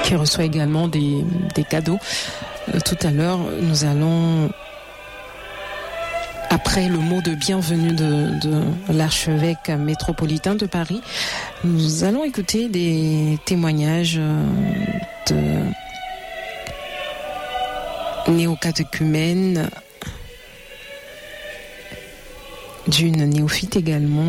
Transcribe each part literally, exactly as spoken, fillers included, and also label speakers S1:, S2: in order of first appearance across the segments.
S1: qui reçoit également des, des cadeaux. Euh, tout à l'heure, nous allons, après le mot de bienvenue de, de l'archevêque métropolitain de Paris, nous allons écouter des témoignages de néocatéchumènes, d'une néophyte également,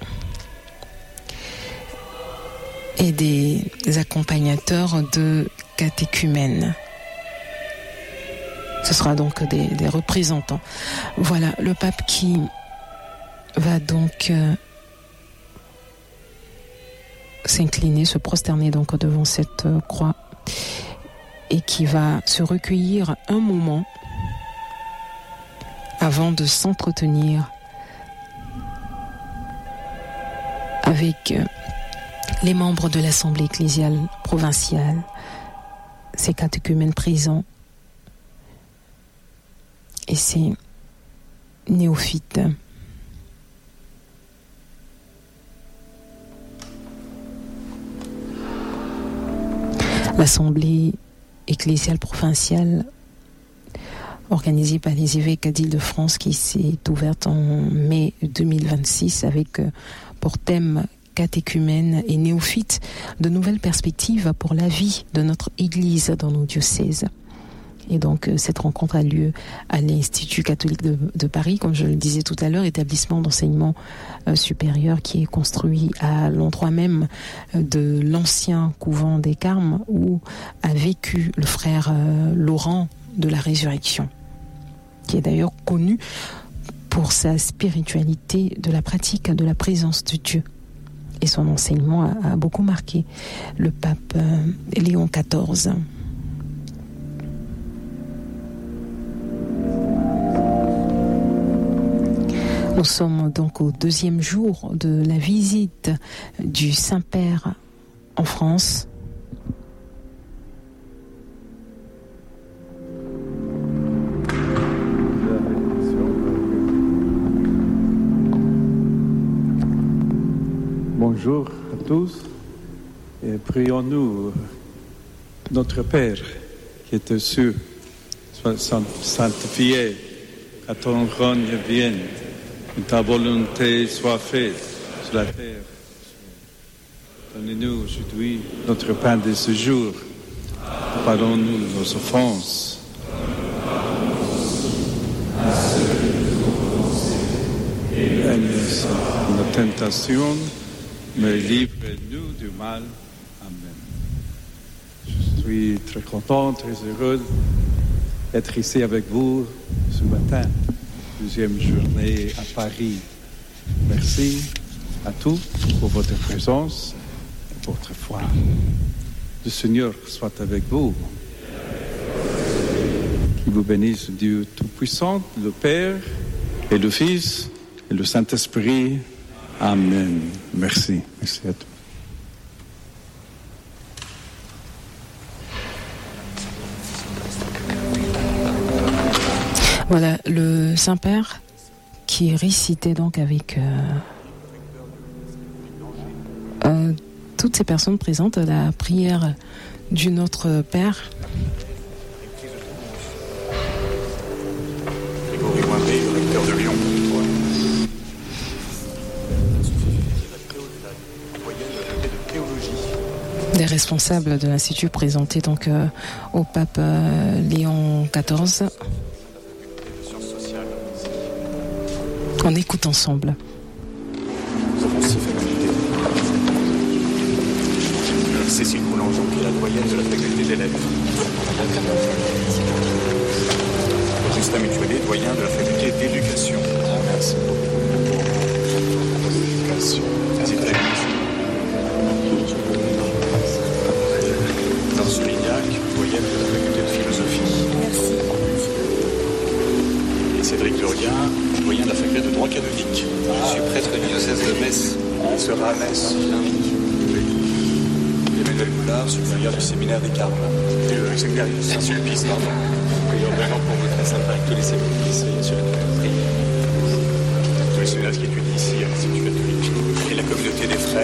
S1: et des accompagnateurs de catéchumènes. Ce sera donc des, des représentants. Voilà, le pape qui va donc euh, s'incliner, se prosterner donc devant cette euh, croix, et qui va se recueillir un moment avant de s'entretenir avec euh, les membres de l'Assemblée ecclésiale provinciale, ces catéchumènes présents et ces néophytes. L'Assemblée ecclésiale provinciale, organisée par les évêques d'Île-de-France, qui s'est ouverte en mai deux mille vingt-six avec pour thème catéchumènes et néophytes, de nouvelles perspectives pour la vie de notre Église dans nos diocèses. Et donc, cette rencontre a lieu à l'Institut catholique de, de Paris, comme je le disais tout à l'heure, établissement d'enseignement euh, supérieur qui est construit à l'endroit même de l'ancien couvent des Carmes où a vécu le frère euh, Laurent de la Résurrection, qui est d'ailleurs connu pour sa spiritualité de la pratique de la présence de Dieu. Et son enseignement a, a beaucoup marqué le pape euh, Léon quatorze. Nous sommes donc au deuxième jour de la visite du Saint-Père en France.
S2: Bonjour à tous et prions-nous. Notre Père qui est aux cieux, sois sanctifié, que ton règne vienne, que ta volonté soit faite sur la terre. Donnez-nous aujourd'hui notre pain de ce jour. Pardonne-nous nos offenses. Aide-nous dans la tentation, mais livre-nous du mal. Amen. Je suis très content, très heureux d'être ici avec vous ce matin, deuxième journée à Paris. Merci à tous pour votre présence et pour votre foi. Le Seigneur soit avec vous. Qu'il vous bénisse, Dieu Tout-Puissant, le Père et le Fils et le Saint-Esprit. Amen. Merci. Merci à tous.
S1: Voilà, le Saint-Père qui récitait donc avec euh, euh, toutes ces personnes présentes la prière du Notre Père.
S3: Grégory Moinet, le recteur de Lyon.
S1: Des responsables de l'Institut présentés donc euh, au pape euh, Léon quatorze. On écoute ensemble.
S3: Nous avons six facultés. Cécile Boulanger, qui est la doyenne de la faculté des lettres. Augustin Mutuelet, doyen de la faculté d'éducation. Ah, merci beaucoup. Éducation. Georges Lignac, doyenne de la faculté de philosophie.
S4: Merci.
S3: Et Cédric Durien, doyen de la faculté de droit canonique.
S5: Je suis prêtre du diocèse de Metz.
S3: Il sera à Metz. Emmanuel Boulard, supérieur du séminaire des Carmes. Et le séminaire de Saint-Sulpice, pardon.
S5: Prions vraiment pour votre Saint-Père avec tous les séminaristes sur la prière.
S3: Tous les séminaires qui étudient ici à l'Institut catholique. Et la communauté des frères.